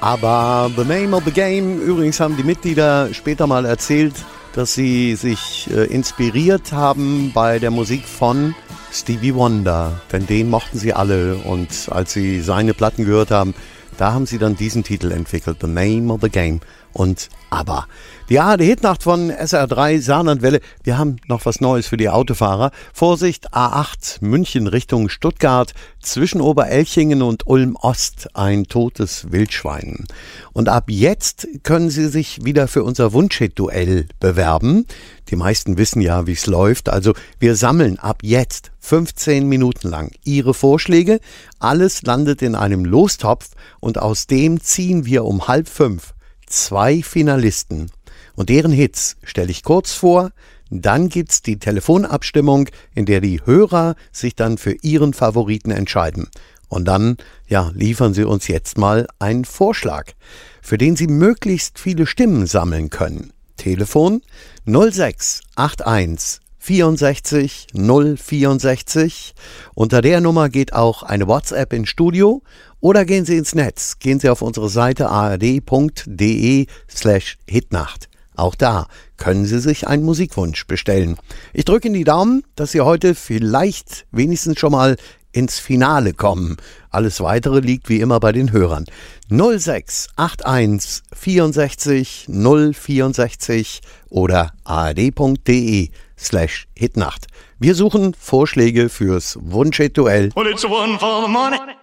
Aber The Name of the Game, übrigens haben die Mitglieder später mal erzählt, dass sie sich inspiriert haben bei der Musik von Stevie Wonder. Denn den mochten sie alle und als sie seine Platten gehört haben, da haben sie dann diesen Titel entwickelt, The Name of the Game und ABBA. Die ARD-Hitnacht von SR3 Saarlandwelle. Wir haben noch was Neues für die Autofahrer. Vorsicht, A8 München Richtung Stuttgart, zwischen Oberelchingen und Ulm-Ost ein totes Wildschwein. Und ab jetzt können Sie sich wieder für unser Wunschhit-Duell bewerben. Die meisten wissen ja, wie es läuft. Also wir sammeln ab jetzt 15 Minuten lang Ihre Vorschläge. Alles landet in einem Lostopf und aus dem ziehen wir um 4:30 2 Finalisten. Und deren Hits stelle ich kurz vor, dann gibt's die Telefonabstimmung, in der die Hörer sich dann für ihren Favoriten entscheiden. Und dann, liefern Sie uns jetzt mal einen Vorschlag, für den Sie möglichst viele Stimmen sammeln können. Telefon 0681 64 064. Unter der Nummer geht auch eine WhatsApp ins Studio oder gehen Sie ins Netz. Gehen Sie auf unsere Seite ard.de/Hitnacht. Auch da können Sie sich einen Musikwunsch bestellen. Ich drücke Ihnen die Daumen, dass Sie heute vielleicht wenigstens schon mal ins Finale kommen. Alles Weitere liegt wie immer bei den Hörern. 0681 64 064 oder ard.de/Hitnacht. Wir suchen Vorschläge fürs Wunschhit-Duell. Well, it's one for the money.